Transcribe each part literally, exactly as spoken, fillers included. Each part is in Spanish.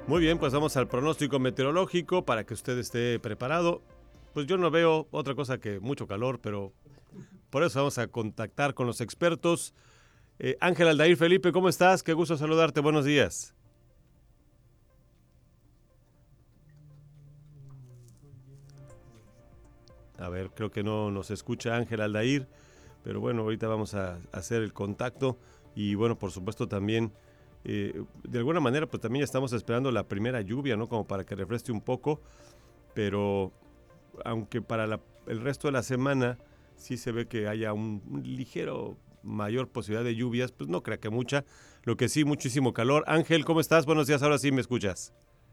Muy bien, pues vamos al pronóstico meteorológico para que usted esté preparado. Pues yo no veo otra cosa que mucho calor, pero por eso vamos a contactar con los expertos. Eh, Ángel Aldair Felipe, ¿cómo estás? Qué gusto saludarte, buenos días. A ver, creo que no nos escucha Ángel Aldair, pero bueno, ahorita vamos a hacer el contacto y bueno, por supuesto también, eh, de alguna manera, pues también ya estamos esperando la primera lluvia, ¿no? Como para que refresque un poco, pero aunque para la, el resto de la semana sí se ve que haya un, un ligero mayor posibilidad de lluvias, pues no crea que mucha, lo que sí, muchísimo calor. Ángel, ¿cómo estás? Buenos días, ahora sí me escuchas.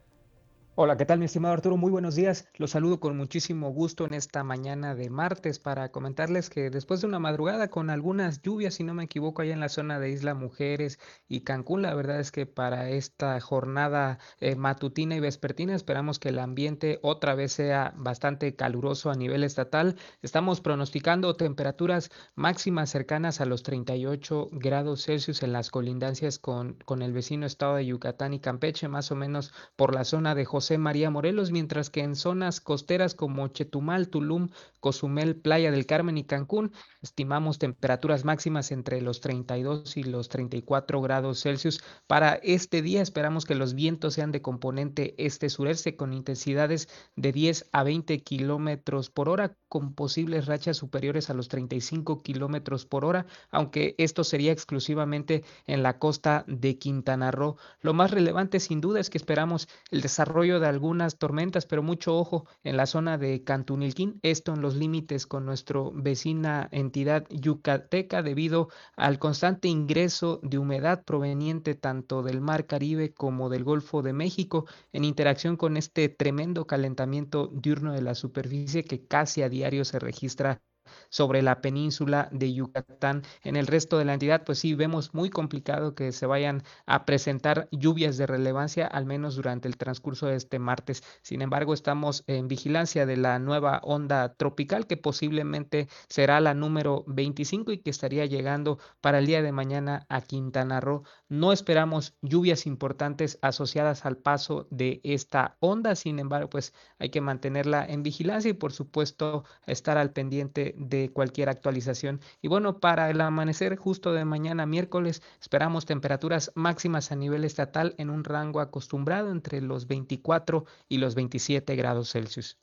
Hola, ¿qué tal, mi estimado Arturo? Muy buenos días. Los saludo con muchísimo gusto en esta mañana de martes para comentarles que después de una madrugada con algunas lluvias, si no me equivoco, allá en la zona de Isla Mujeres y Cancún, la verdad es que para esta jornada eh, matutina y vespertina esperamos que el ambiente otra vez sea bastante caluroso a nivel estatal. Estamos pronosticando temperaturas máximas cercanas a los treinta y ocho grados Celsius en las colindancias con, con el vecino estado de Yucatán y Campeche, más o menos por la zona de José María Morelos, mientras que en zonas costeras como Chetumal, Tulum, Cozumel, Playa del Carmen y Cancún, estimamos temperaturas máximas entre los treinta y dos y los treinta y cuatro grados Celsius. Para este día esperamos que los vientos sean de componente este-sureste con intensidades de diez a veinte kilómetros por hora, con posibles rachas superiores a los treinta y cinco kilómetros por hora, aunque esto sería exclusivamente en la costa de Quintana Roo. Lo más relevante sin duda es que esperamos el desarrollo de algunas tormentas, pero mucho ojo en la zona de Cantunilquín, esto en los límites con nuestro vecina entidad yucateca debido al constante ingreso de humedad proveniente tanto del Mar Caribe como del Golfo de México en interacción con este tremendo calentamiento diurno de la superficie que casi a diario se registra sobre la península de Yucatán. En el resto de la entidad, pues sí, vemos muy complicado que se vayan a presentar lluvias de relevancia, al menos durante el transcurso de este martes. Sin embargo, estamos en vigilancia de la nueva onda tropical que posiblemente será la número veinticinco y que estaría llegando para el día de mañana a Quintana Roo. No esperamos lluvias importantes asociadas al paso de esta onda, sin embargo, pues hay que mantenerla en vigilancia y por supuesto estar al pendiente de cualquier actualización. Y bueno, para el amanecer justo de mañana miércoles esperamos temperaturas máximas a nivel estatal en un rango acostumbrado entre los veinticuatro y los veintisiete grados Celsius.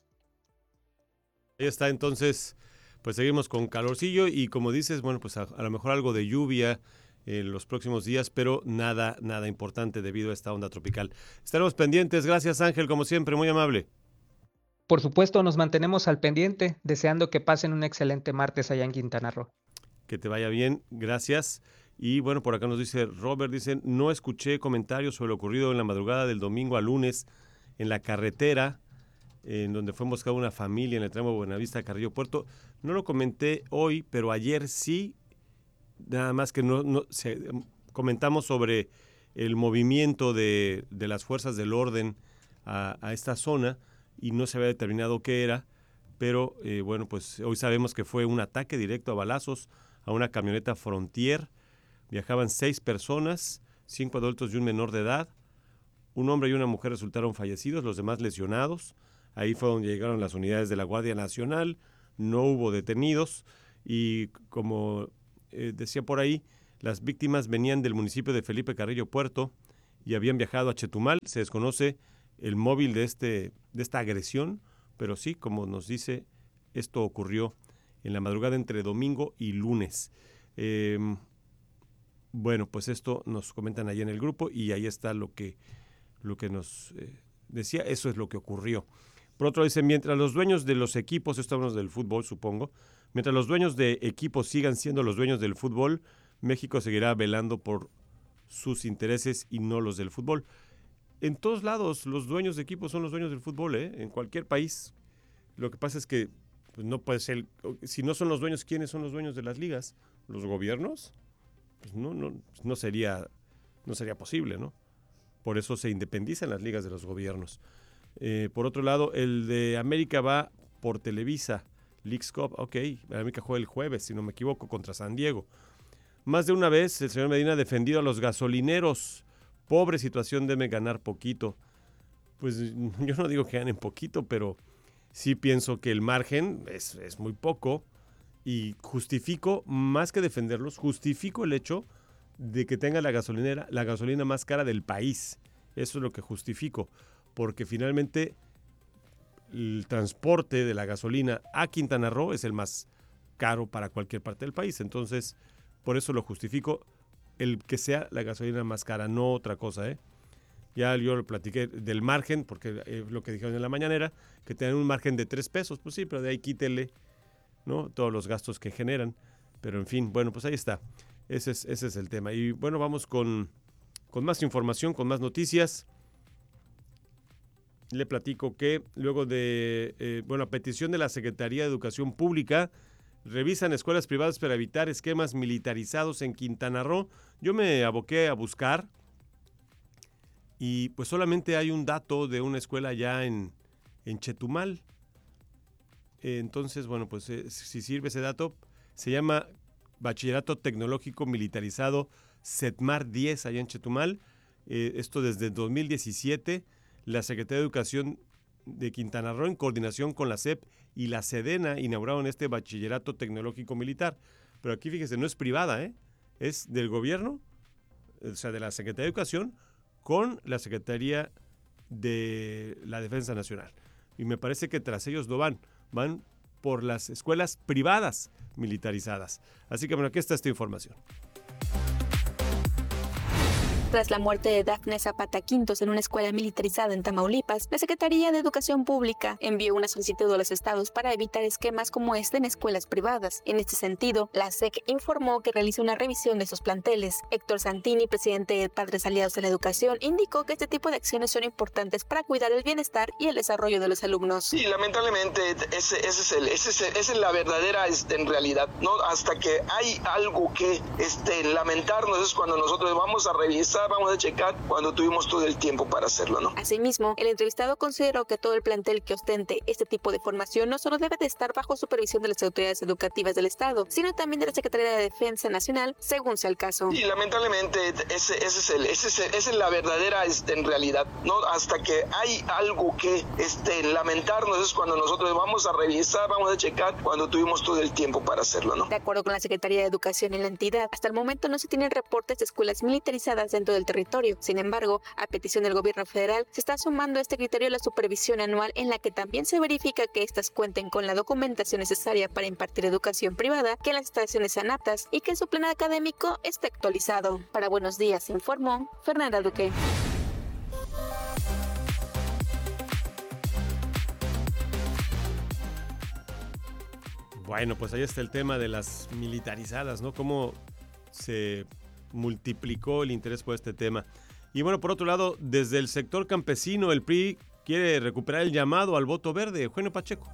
Ahí está, entonces, pues seguimos con calorcillo y como dices, bueno, pues a, a lo mejor algo de lluvia en los próximos días, pero nada, nada importante debido a esta onda tropical. Estaremos pendientes. Gracias, Ángel, como siempre, muy amable. Por supuesto, nos mantenemos al pendiente, deseando que pasen un excelente martes allá en Quintana Roo. Que te vaya bien, gracias. Y bueno, por acá nos dice Robert, dicen, no escuché comentarios sobre lo ocurrido en la madrugada del domingo a lunes en la carretera, en donde fue emboscada una familia en el tramo Buenavista Carrillo Puerto. No lo comenté hoy, pero ayer sí, nada más que no, no se, comentamos sobre el movimiento de, de las fuerzas del orden a, a esta zona y no se había determinado qué era, pero eh, bueno, pues hoy sabemos que fue un ataque directo a balazos a una camioneta Frontier. Viajaban seis personas, cinco adultos y un menor de edad. Un hombre y una mujer resultaron fallecidos, los demás lesionados. Ahí fue donde llegaron las unidades de la Guardia Nacional. No hubo detenidos y como eh, decía por ahí, las víctimas venían del municipio de Felipe Carrillo Puerto y habían viajado a Chetumal. Se desconoce el móvil de, este, de esta agresión, pero sí, como nos dice, esto ocurrió en la madrugada entre domingo y lunes. Eh, bueno, pues esto nos comentan ahí en el grupo y ahí está lo que, lo que nos eh, decía, eso es lo que ocurrió. Por otro lado, dice, mientras los dueños de los equipos, esto hablamos del fútbol, supongo, mientras los dueños de equipos sigan siendo los dueños del fútbol, México seguirá velando por sus intereses y no los del fútbol. En todos lados, los dueños de equipos son los dueños del fútbol, ¿eh? En cualquier país. Lo que pasa es que pues no puede ser, si no son los dueños, ¿quiénes son los dueños de las ligas? ¿Los gobiernos? Pues no, no, no sería, no sería posible, ¿no? Por eso se independizan las ligas de los gobiernos. Eh, por otro lado, el de América va por Televisa, Leagues Cup, ok, América juega el jueves, si no me equivoco, contra San Diego. Más de una vez el señor Medina ha defendido a los gasolineros. Pobre situación, deben ganar poquito. pues yo no digo que ganen poquito, pero sí pienso que el margen es, es muy poco y justifico, más que defenderlos, justifico el hecho de que tenga la gasolinera, la gasolina más cara del país. Eso es lo que justifico, porque finalmente el transporte de la gasolina a Quintana Roo es el más caro para cualquier parte del país. Entonces, por eso lo justifico, el que sea la gasolina más cara, no otra cosa, ¿eh? Ya yo lo platiqué del margen, porque eh, lo que dijeron en la mañanera, que tienen un margen de tres pesos, pues sí, pero de ahí quítele, ¿no?, todos los gastos que generan. Pero en fin, bueno, pues ahí está. Ese es, ese es el tema. Y bueno, vamos con, con más información, con más noticias. Le platico que luego de, eh, bueno, a petición de la Secretaría de Educación Pública, revisan escuelas privadas para evitar esquemas militarizados en Quintana Roo. Yo me aboqué a buscar y pues solamente hay un dato de una escuela allá en, en Chetumal. Eh, entonces, bueno, pues eh, si sirve ese dato, se llama Bachillerato Tecnológico Militarizado Setmar diez allá en Chetumal. Eh, esto desde dos mil diecisiete. La Secretaría de Educación de Quintana Roo, en coordinación con la S E P y la SEDENA, inauguraron este Bachillerato Tecnológico Militar. Pero aquí, fíjese, no es privada, ¿eh? Es del gobierno, o sea, de la Secretaría de Educación, con la Secretaría de la Defensa Nacional. Y me parece que tras ellos no van, van por las escuelas privadas militarizadas. Así que, bueno, aquí está esta información. Tras la muerte de Dafne Zapata Quintos en una escuela militarizada en Tamaulipas, la Secretaría de Educación Pública envió una solicitud a los estados para evitar esquemas como este en escuelas privadas. En este sentido, la S E C informó que realiza una revisión de esos planteles. Héctor Santini, presidente de Padres Aliados de la Educación, indicó que este tipo de acciones son importantes para cuidar el bienestar y el desarrollo de los alumnos. Sí, lamentablemente ese, ese es el, ese es, el, esa es la verdadera este, en realidad, ¿no? Hasta que hay algo que este, lamentarnos es cuando nosotros vamos a revisar, vamos a checar, cuando tuvimos todo el tiempo para hacerlo, ¿no? Asimismo, el entrevistado consideró que todo el plantel que ostente este tipo de formación no solo debe de estar bajo supervisión de las autoridades educativas del Estado, sino también de la Secretaría de Defensa Nacional, según sea el caso. Sí, lamentablemente ese, ese es el, ese es el, esa es la verdadera este, en realidad, ¿no? Hasta que hay algo que este, lamentarnos es cuando nosotros vamos a revisar, vamos a checar, cuando tuvimos todo el tiempo para hacerlo, ¿no? De acuerdo con la Secretaría de Educación en la entidad, hasta el momento no se tienen reportes de escuelas militarizadas dentro del territorio. Sin embargo, a petición del gobierno federal, se está sumando a este criterio la supervisión anual en la que también se verifica que éstas cuenten con la documentación necesaria para impartir educación privada, que las instalaciones sean aptas y que su plan académico esté actualizado. Para Buenos Días, informó Fernanda Duque. Bueno, pues ahí está el tema de las militarizadas, ¿no? Cómo se multiplicó el interés por este tema. Y bueno, por otro lado, desde el sector campesino, el P R I quiere recuperar el llamado al voto verde. Eugenio Pacheco.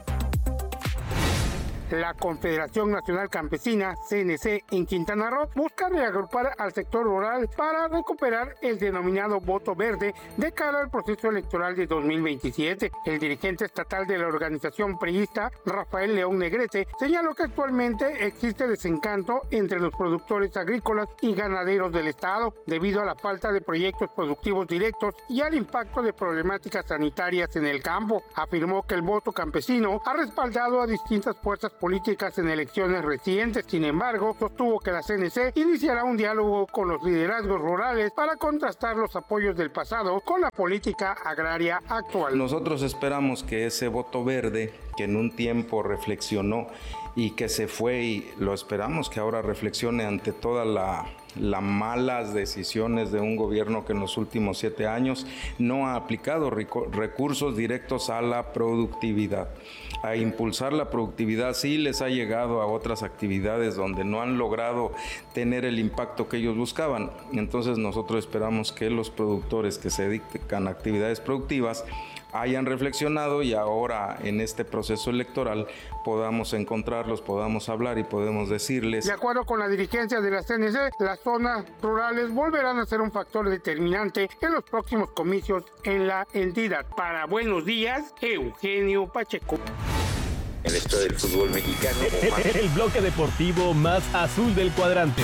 La Confederación Nacional Campesina, C N C, en Quintana Roo busca reagrupar al sector rural para recuperar el denominado voto verde de cara al proceso electoral de dos mil veintisiete. El dirigente estatal de la organización priista, Rafael León Negrete, señaló que actualmente existe desencanto entre los productores agrícolas y ganaderos del estado debido a la falta de proyectos productivos directos y al impacto de problemáticas sanitarias en el campo. Afirmó que el voto campesino ha respaldado a distintas fuerzas políticas en elecciones recientes. Sin embargo, sostuvo que la C N C iniciará un diálogo con los liderazgos rurales para contrastar los apoyos del pasado con la política agraria actual. Nosotros esperamos que ese voto verde, que en un tiempo reflexionó y que se fue, y lo esperamos que ahora reflexione ante todas la, las malas decisiones de un gobierno que en los últimos siete años no ha aplicado recursos directos a la productividad. A impulsar la productividad sí les ha llegado a otras actividades donde no han logrado tener el impacto que ellos buscaban. Entonces nosotros esperamos que los productores que se dedican a actividades productivas hayan reflexionado y ahora en este proceso electoral podamos encontrarlos, podamos hablar y podemos decirles. De acuerdo con la dirigencia de la C N C, las zonas rurales volverán a ser un factor determinante en los próximos comicios en la entidad. Para Buenos Días, Eugenio Pacheco. En esto del fútbol mexicano. El, el bloque deportivo más azul del cuadrante.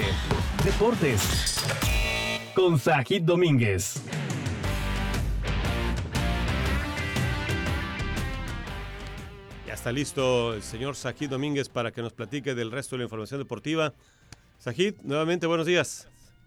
Deportes. Con Sajid Domínguez. Ya está listo el señor Sajid Domínguez para que nos platique del resto de la información deportiva. Sajid, nuevamente buenos días.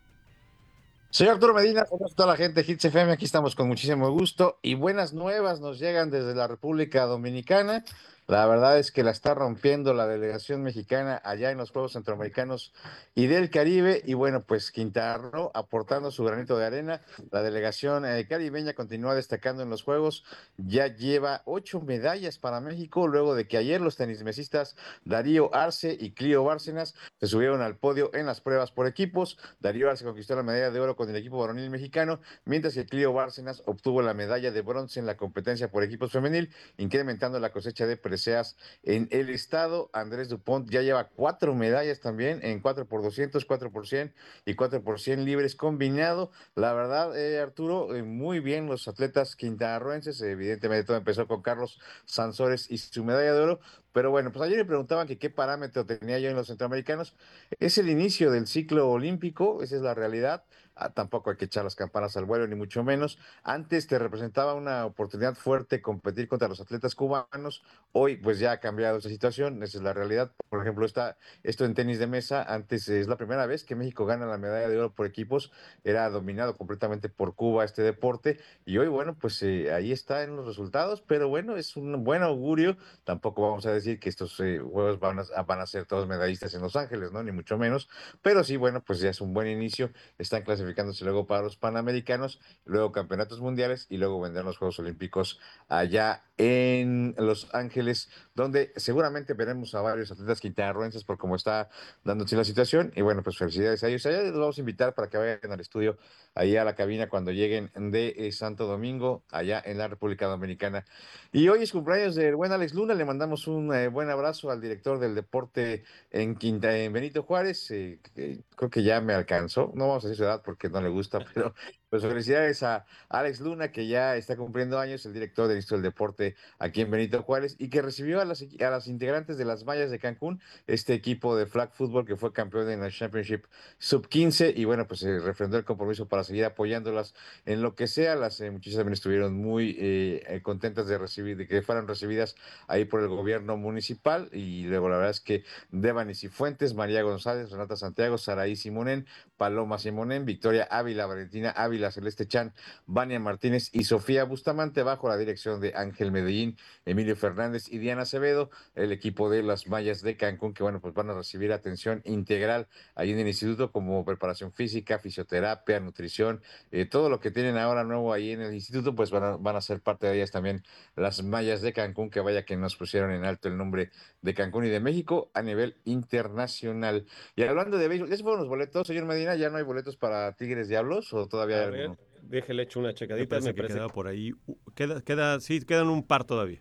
Señor Arturo Medina, ¿cómo está la gente de Hits F M? Aquí estamos con muchísimo gusto y buenas nuevas nos llegan desde la República Dominicana. La verdad es que la está rompiendo la delegación mexicana allá en los Juegos Centroamericanos y del Caribe. Y bueno, pues Quintana Roo aportando su granito de arena. La delegación eh, caribeña continúa destacando en los Juegos. Ya lleva ocho medallas para México, luego de que ayer los tenismesistas Darío Arce y Clio Bárcenas se subieron al podio en las pruebas por equipos. Darío Arce conquistó la medalla de oro con el equipo varonil mexicano, mientras que Clio Bárcenas obtuvo la medalla de bronce en la competencia por equipos femenil, incrementando la cosecha de preseas en el estado. Andrés Dupont ya lleva cuatro medallas también en cuatro por doscientos, cuatro por cien y cuatro por cien libres combinado. La verdad, eh, Arturo, eh, muy bien los atletas quintanarroenses. Evidentemente todo empezó con Carlos Sansores y su medalla de oro. Pero bueno, pues ayer me preguntaban que qué parámetro tenía yo en los centroamericanos. Es el inicio del ciclo olímpico, esa es la realidad. Ah, tampoco hay que echar las campanas al vuelo, ni mucho menos. Antes te representaba una oportunidad fuerte competir contra los atletas cubanos. Hoy, pues ya ha cambiado esa situación, esa es la realidad. Por ejemplo, esta, esto en tenis de mesa, antes es la primera vez que México gana la medalla de oro por equipos. Era dominado completamente por Cuba este deporte. Y hoy, bueno, pues eh, ahí está en los resultados. Pero bueno, es un buen augurio. Tampoco vamos a decir que estos eh, juegos van a, van a ser todos medallistas en Los Ángeles, ¿no? Ni mucho menos. Pero sí, bueno, pues ya es un buen inicio. Están clasificados clasificándose luego para los Panamericanos, luego campeonatos mundiales y luego vendrán los Juegos Olímpicos allá en Los Ángeles, donde seguramente veremos a varios atletas quintanarroenses por cómo está dándose la situación. Y bueno, pues felicidades a ellos. Allá los vamos a invitar para que vayan al estudio, ahí a la cabina cuando lleguen de eh, Santo Domingo, allá en la República Dominicana. Y hoy es cumpleaños del buen Alex Luna. Le mandamos un eh, buen abrazo al director del deporte en Quinta, en Benito Juárez. Eh, eh, creo que ya me alcanzó. No vamos a decir su edad porque no le gusta, pero pues felicidades a Alex Luna, que ya está cumpliendo años, el director del Instituto del Deporte aquí en Benito Juárez, y que recibió a las, a las integrantes de las Mayas de Cancún, este equipo de flag football que fue campeón en la Championship sub quince, y bueno, pues se refrendó el compromiso para seguir apoyándolas en lo que sea. Las eh, muchachas también estuvieron muy eh, contentas de recibir, de que fueran recibidas ahí por el gobierno municipal, y luego la verdad es que Devani Cifuentes, María González, Renata Santiago, Saraí Simonen, Paloma Simonen, Victoria Ávila, Valentina Ávila, Celeste Chan, Vania Martínez y Sofía Bustamante, bajo la dirección de Ángel Medellín, Emilio Fernández y Diana Acevedo, el equipo de las Mayas de Cancún, que bueno, pues van a recibir atención integral ahí en el instituto, como preparación física, fisioterapia, nutrición, eh, todo lo que tienen ahora nuevo ahí en el instituto, pues van a, van a ser parte de ellas también las Mayas de Cancún, que vaya que nos pusieron en alto el nombre de Cancún y de México a nivel internacional. Y hablando de béisbol, ¿ya se fueron los boletos, señor Medina? ¿Ya no hay boletos para Tigres Diablos o todavía hay A ver, alguno? déjele hecho una checadita. Me parece Me que parece quedaba que por ahí. uh, Queda, queda, sí, quedan un par todavía.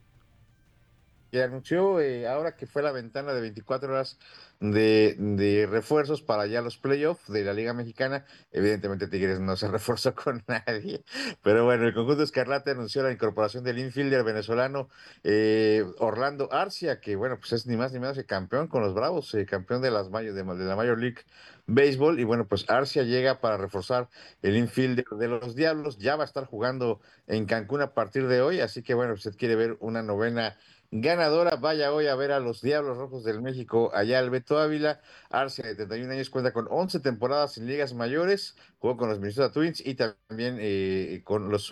Que anunció eh, ahora que fue la ventana de veinticuatro horas de, de refuerzos para ya los playoffs de la Liga Mexicana. Evidentemente Tigres no se reforzó con nadie, pero bueno, el conjunto Escarlata anunció la incorporación del infielder venezolano eh, Orlando Arcia, que bueno, pues es ni más ni menos que campeón con los Bravos, eh, campeón de, las Mayo- de, de la Major League Baseball. Y bueno, pues Arcia llega para reforzar el infielder de los Diablos. Ya va a estar jugando en Cancún a partir de hoy, así que bueno, si usted quiere ver una novena ganadora, vaya hoy a ver a los Diablos Rojos del México allá al Beto Ávila. Arce, de treinta y un años, cuenta con once temporadas en ligas mayores, jugó con los Minnesota Twins y también eh, con los